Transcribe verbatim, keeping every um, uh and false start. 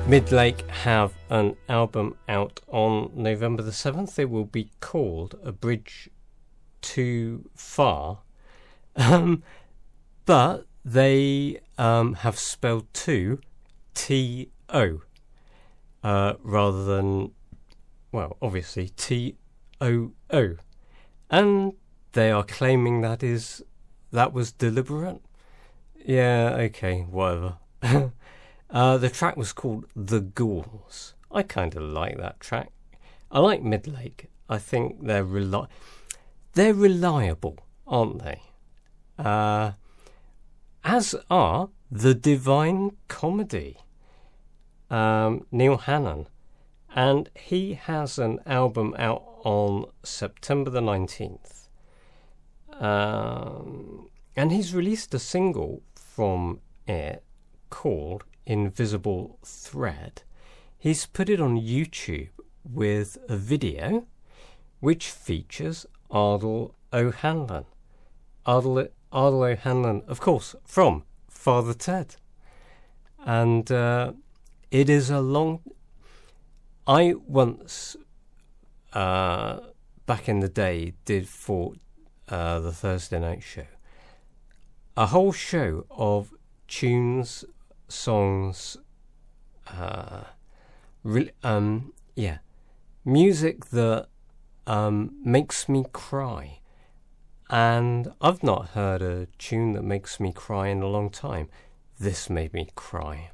Midlake have an album out on November the seventh. It will be called A Bridge Too Far. Um, but they um, have spelled two T O uh, rather than, well, obviously T O O. And they are claiming that is that was deliberate. Yeah, okay, whatever. Uh, the track was called The Ghouls. I kind of like that track. I like Midlake. I think they're reli- they're reliable, aren't they? Uh, as are The Divine Comedy. Um, Neil Hannon. And he has an album out on September the nineteenth. Um, and he's released a single from it called Invisible Thread. He's put it on YouTube with a video which features Ardal O'Hanlon. Ardal, Ardal O'Hanlon, of course, from Father Ted. And uh, it is a long... I once, uh, back in the day, did for uh, the Thursday night show a whole show of tunes, songs, uh, re- um, yeah, music that um, makes me cry. And I've not heard a tune that makes me cry in a long time. This made me cry.